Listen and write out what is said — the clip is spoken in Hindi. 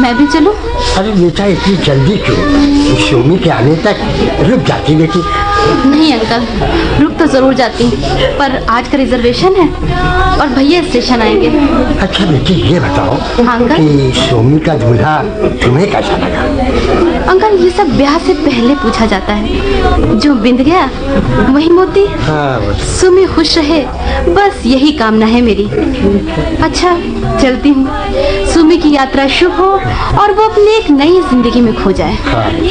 मैं भी चलूं? अरे बेटा इतनी जल्दी क्यों? सोमी के आने तक रुक जाती बेटी। नहीं अंकल, रुक तो जरूर जाती, पर आज का रिजर्वेशन है और भैया स्टेशन आएंगे। अच्छा बेटी ये बताओ कि सोमी का दूल्हा तुम्हें कैसा लगा? अंकल ये सब ब्याह से पहले पूछा जाता है। जो बिंद गया वही मोती। हाँ, सुमी खुश रहे बस यही कामना है मेरी। अच्छा चलती हूँ। सुमी की यात्रा शुभ हो और वो अपनी एक नई जिंदगी में खो जाए। हाँ।